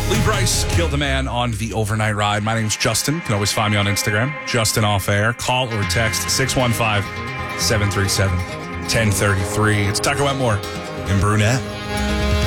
Lee Bryce killed a man on the overnight ride. My name's Justin. You can always find me on Instagram, Justin Off Air. Call or text 615-737-1033. It's Tucker Wetmore in Brunette.